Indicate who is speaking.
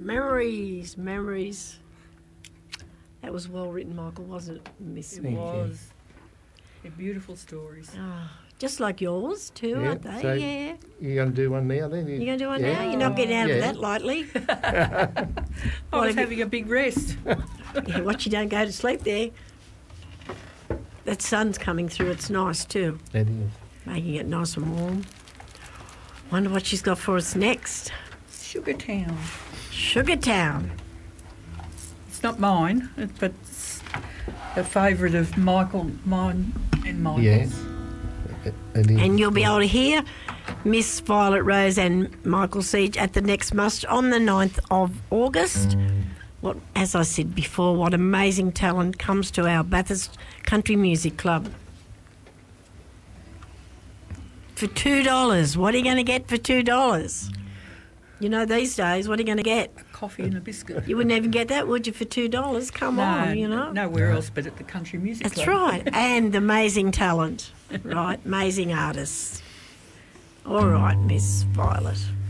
Speaker 1: Memories, memories. That was well written, Michael, wasn't it, Miss?
Speaker 2: It was. They're beautiful stories.
Speaker 1: Just like yours too, aren't they?
Speaker 3: So
Speaker 1: yeah.
Speaker 3: You're going to do one now then?
Speaker 1: You're going to do one now? You're not getting out of that lightly.
Speaker 2: I was having a big rest.
Speaker 1: Yeah, watch you don't go to sleep there. That sun's coming through. It's nice too.
Speaker 3: It is.
Speaker 1: Making it nice and warm. Wonder what she's got for us next.
Speaker 2: Sugartown.
Speaker 1: Sugartown.
Speaker 2: It's not mine, but it's a favourite of mine and Michael's.
Speaker 3: Yeah.
Speaker 1: And you'll be able to hear Miss Violet Rose and Michael Siege at the next muster on the 9th of August. What, as I said before, what amazing talent comes to our Bathurst Country Music Club. For $2. What are you going to get for $2? You know, these days, what are you going to get?
Speaker 2: A coffee and a biscuit.
Speaker 1: You wouldn't even get that, would you, for $2? Come on, you know.
Speaker 2: Nowhere else but at the Country Music Club.
Speaker 1: That's right. And amazing talent, right? Amazing artists. All right, Miss Violet.